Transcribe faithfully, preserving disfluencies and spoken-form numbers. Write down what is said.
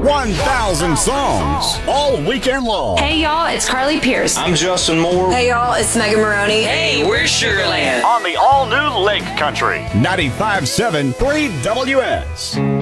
one thousand songs all weekend long. Hey y'all, it's Carly Pierce. I'm Justin Moore. Hey y'all, it's Megan Maroney. Hey, we're Sugarland. On the all-new Lake Country. ninety-five point seven three W S.